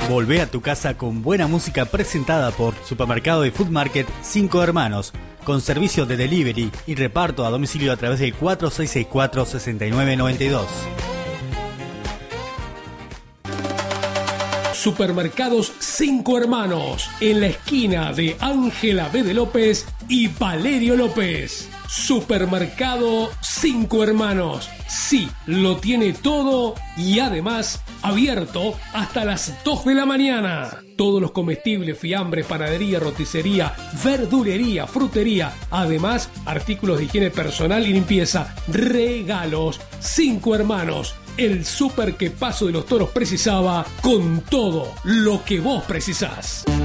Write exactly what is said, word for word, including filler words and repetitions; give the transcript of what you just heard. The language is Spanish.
Volvé a tu casa con buena música presentada por Supermercado y Food Market Cinco Hermanos, con servicio de delivery y reparto a domicilio a través del cuatro seis seis cuatro, seis nueve nueve dos. Supermercados Cinco Hermanos, en la esquina de Ángela B. de López y Valerio López. Supermercado Cinco Hermanos, sí, lo tiene todo y además abierto hasta las dos de la mañana. Todos los comestibles, fiambres, panadería, roticería, verdulería, frutería, además artículos de higiene personal y limpieza, regalos. Cinco Hermanos, el súper que Paso de los Toros precisaba, con todo lo que vos precisás.